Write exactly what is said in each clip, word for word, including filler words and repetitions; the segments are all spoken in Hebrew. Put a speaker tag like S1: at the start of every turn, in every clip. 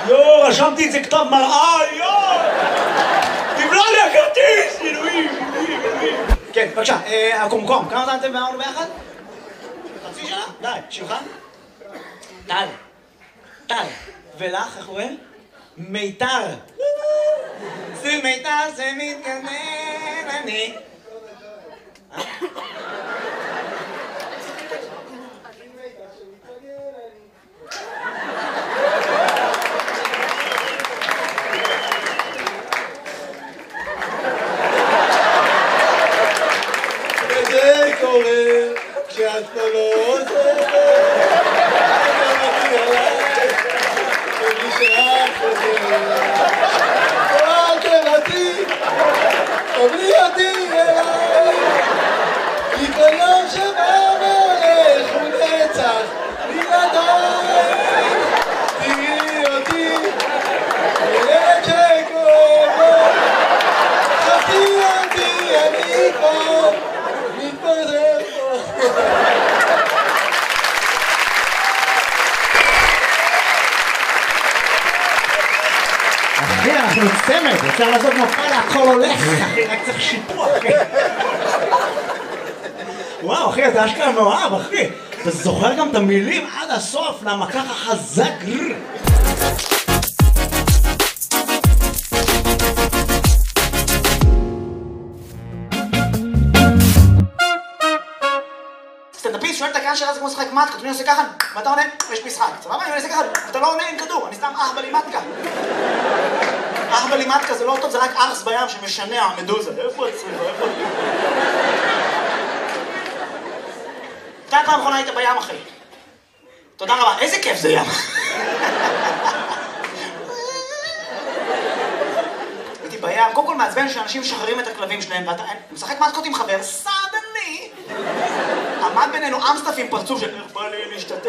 S1: יואו, רשמתי את זה כתב מראה, יואו! תבלע לי הכרטיס! אלוהים, אלוהים, אלוהים. כן, בבקשה, הקומקום, כמה זמן אתם ואמרנו ביחד? חצי שנה? די, שמך? טל. טל. ולך, איך קוראים? מיתר. זה מיתר, זה מתגנן, אני.
S2: וזה קורה כשאת לא עוזרת, תביא עליי, תביא שאת חוזרת. אל תבטי, תביא אותי אליי, כי כל יום שבא והולך הוא נצח בלעדיי. תראי אותי, ילד שכואב לו, חפי אותי, אני כבר מתפזר פה.
S1: אחי, אנחנו צמד, אפשר לעשות מופע להכל הולך, אחי, רק צריך שיפוע, אחי. וואו, אחי, אתה אשכרה מאוהב, אחי. אתה זוכר גם את המילים עד הסוף, למה ככה חזק. סטנדאפיסט שואל את הקהל שאלה זה כמו לשחק מתקה, אני עושה ככה, ואתה עונה, יש משחק. סבבה? אני עושה ככה, אתה לא עונה, אין כדור, אני סתם אהבלי מתקה. אהבלי מתקה זה לא טוב, זה רק ארס בים שמשנע מדוזה. איפה הצריבה? איפה? מתי הפעם האחרונה היית בים, אחי? תודה רבה, איזה כיף זה ים. הייתי בים, קודם כל מעצבן שאנשים משחררים את הכלבים שלהם, ואתה משחק מתקות עם חבר, סדני. עמד בינינו אמסטף עם פרצוף של איך בא לי להשתתף.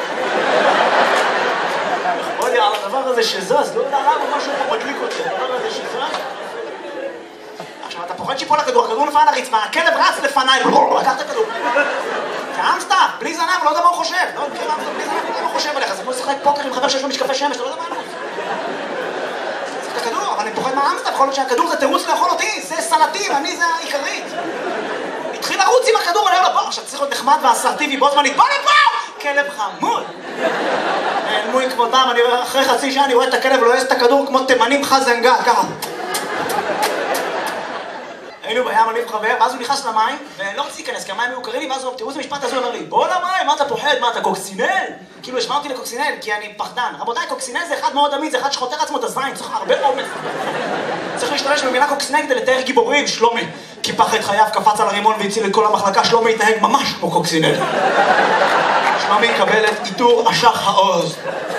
S1: איך בא לי על הדבר הזה שזז, לא יודע למה משהו פה מדליק אותי, הדבר הזה שזז. עכשיו, אתה פוחד שיפול הכדור, הכדור נפל על הרצפה, הכלב רץ לפניי, לקח את הכדור. כאמסטף, בלי זנב, לא יודע מה הוא חושב. לא, מכיר אמסטף בלי זנב, לא יודע מה הוא חושב עליך. זה כמו לשחק פוקר עם חבר שיש לו משקפי שמש, אתה לא יודע מה לעשות. זה את הכדור, אבל אני פוחד מהאמסטף, יכול להיות שהכדור זה תירוץ לאכול אותי, זה סלטים, אני זה העיקרית. התחיל לרוץ עם הכדור, אני אומר לו, בוא, עכשיו צריך להיות נחמד ואסרטיבי, בו זמנית, בוא לפה! כלב חמוד! נעלמו עם כבודם, אני אומר, אחרי חצי שעה אני רואה את הכלב לועס את הכדור כמו תימנים חזנגה, ככה. היינו בים, אני וחבר, ואז הוא נכנס למים, ולא רציתי להיכנס, כי המים היו קרים לי, ואז הוא, תראו איזה משפט הזה, הוא אומר לי, בוא למים, מה אתה פוחד? מה אתה קוקסינל? כאילו, השמע אותי לקוקסינל, כי אני פחדן. רבותיי, קוקסינל זה אחד מאוד עמיד, זה אחד שחותר עצמו את הזין, צריך הרבה אומץ. צריך להשתמש במילה קוקסינל כדי לתאר גיבורים, שלומי. קיפח את חייו, קפץ על הרימון והציל את כל המחלקה, שלומי התנהג ממש כמו קוקסינל. שלומי יקבל את עיטור אשח העוז.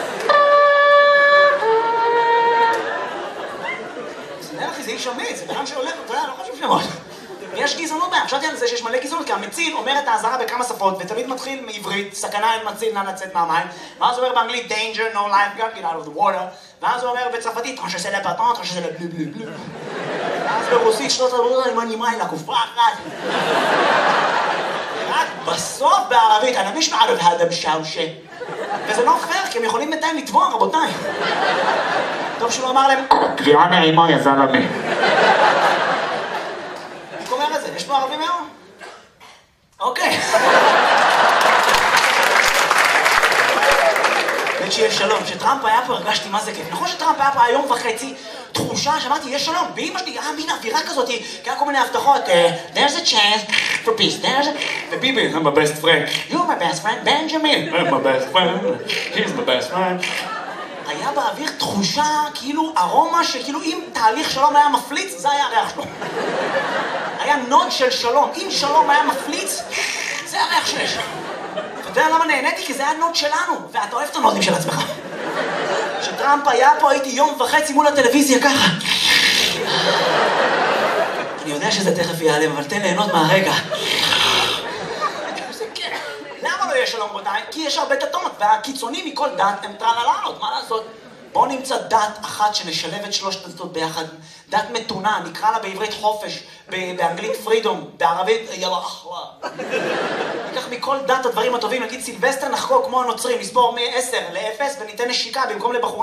S1: קוקסינל, אחי, זה איש אמיץ, זה בן שהולך, אתה יודע, לא חשוב שמות. יש גזענות בהם, חשבתי על זה שיש מלא גזענות, כי המציל אומר את האזהרה בכמה שפות, ותמיד מתחיל מעברית, סכנה אין מציל, נא לצאת מהמים, ואז הוא אומר באנגלית, danger, no life, get out of the water, ואז הוא אומר בצרפתית, טרנש עושה לפטון, טרנש עושה לבלו בלו בלו. ואז ברוסית, שנות הברודה, אני מנימה אלה, קופה אחת. רק בסוף בערבית, אני מיש מערב האדם שאושה. וזה לא פייר, כי הם יכולים בינתיים לתבוע, רבותיי. טוב שלא אמר להם, תביעה נעימה, יא זלמה. איך קוראים לזה? יש פה ערבים היום? אוקיי. באמת שיהיה שלום. כשטראמפ היה פה הרגשתי מה זה כיף. נכון שטראמפ היה פה היום וחצי תחושה שאמרתי, יש שלום. ואמא שלי, אה, מין אווירה כזאת, כי היה כל מיני הבטחות. There's a chance for peace. There's a... וביבי, I'm my best friend. You're my best friend, Benjamin. I'm my best friend. He's my best friend. היה באוויר תחושה, כאילו ארומה, שכאילו אם תהליך שלום היה מפליץ, זה היה הריח שלו. היה נוד של שלום. אם שלום היה מפליץ, זה הריח שיש. אתה יודע למה נהניתי? כי זה היה נוד שלנו, ואתה אוהב את הנודים של עצמך. כשטראמפ היה פה, הייתי יום וחצי מול הטלוויזיה ככה. אני יודע שזה תכף ייעלם, אבל תן ליהנות מהרגע. למה לא יש שלום רבותיי? כי יש הרבה דתות, והקיצונים מכל דת הם טרללות, מה לעשות? בואו נמצא דת אחת שנשלב את שלושת הדתות ביחד. דת מתונה, נקרא לה בעברית חופש, באנגלית פרידום, בערבית יאללה אחווה. ניקח מכל דת הדברים הטובים, נגיד סילבסטר נחגוג כמו הנוצרים, נסבור מ-עשר ל-אפס וניתן נשיקה במקום לבחורה